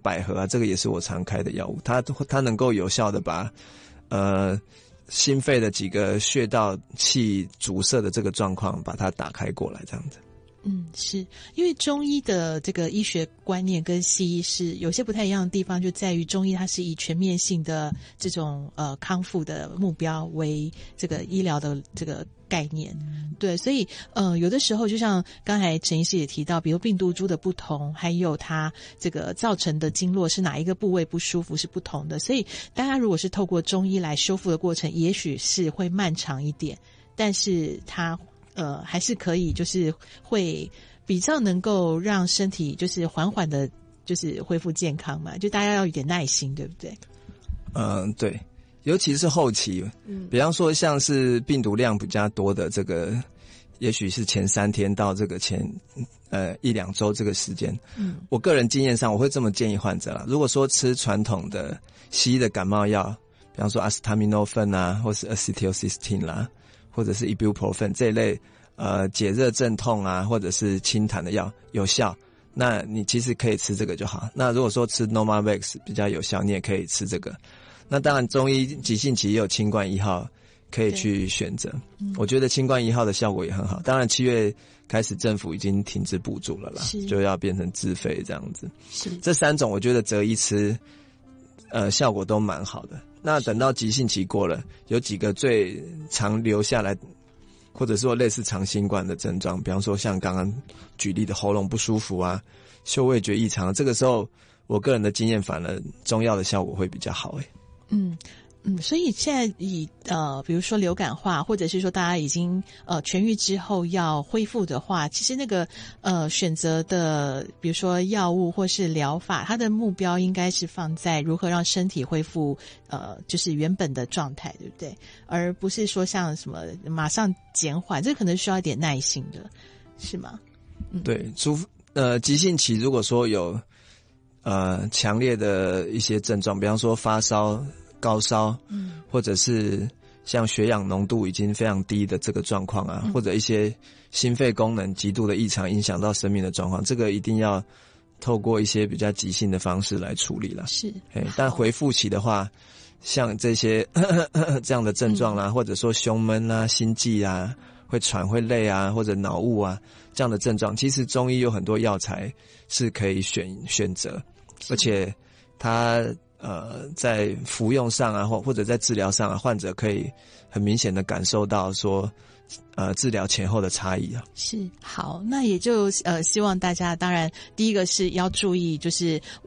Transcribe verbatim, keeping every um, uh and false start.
百合啊，这个也是我常开的药物，它它能够有效的把呃心肺的几个穴道气阻塞的这个状况把它打开过来，这样子。 嗯，是因为中医的这个医学观念跟西医是有些不太一样的地方，就在于中医它是以全面性的这种呃康复的目标为这个医疗的这个概念，对，所以呃有的时候就像刚才陈医师也提到，比如病毒株的不同，还有它这个造成的经络是哪一个部位不舒服是不同的，所以大家如果是透过中医来修复的过程，也许是会漫长一点，但是它呃，还是可以，就是会比较能够让身体就是缓缓的，就是恢复健康嘛。就大家要有点耐心，对不对？ 嗯，对，尤其是后期，嗯，比方说像是病毒量比较多的这个，也许是前三天到这个前呃一两周这个时间，嗯，我个人经验上我会这么建议患者啦。如果说吃传统的西医的感冒药，比方说阿司他明诺芬啊，或是 acetylcysteine 啦。或者是 ibuprofen 这一类呃解热镇痛啊，或者是清痰的药有效，那你其实可以吃这个就好。那如果说吃 Normavax 比较有效，你也可以吃这个。那当然中医急性期也有清冠一号可以去选择，我觉得清冠一号的效果也很好。当然七月开始政府已经停止补助了啦，就要变成自费这样子。是这三种我觉得择一吃呃效果都蛮好的。那等到急性期过了，有几个最常留下来，或者说类似长新冠的症状，比方说像刚刚举例的喉咙不舒服啊、嗅味觉异常，这个时候我个人的经验反而中药的效果会比较好。诶嗯嗯，所以现在以呃，比如说流感化，或者是说大家已经呃痊愈之后要恢复的话，其实那个呃选择的，比如说药物或是疗法，它的目标应该是放在如何让身体恢复呃就是原本的状态，对不对？而不是说像什么马上减缓，这可能需要一点耐心的，是吗？嗯，对， 除呃急性期如果说有呃强烈的一些症状，比方说发烧。高烧，嗯，或者是像血氧浓度已经非常低的这个状况啊，嗯，或者一些心肺功能极度的异常影响到生命的状况，这个一定要透过一些比较急性的方式来处理啦。是，但回复期的话，像这些呵呵呵这样的症状啦，啊嗯，或者说胸闷啊、心悸啊、会喘、会累啊，或者脑雾啊这样的症状，其实中医有很多药材是可以选选择，而且它。呃，在服用上啊，或或者在治疗上啊，患者可以很明显的感受到说，呃，治疗前后的差异啊。是，好，那也就呃，希望大家当然第一个是要注意，就是。